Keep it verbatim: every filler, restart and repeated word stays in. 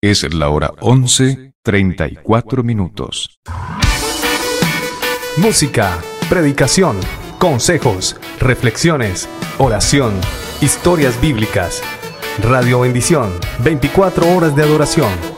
Es la hora once, treinta y cuatro minutos. Música, predicación, consejos, reflexiones, oración, historias bíblicas. Radio Bendición, veinticuatro horas de adoración.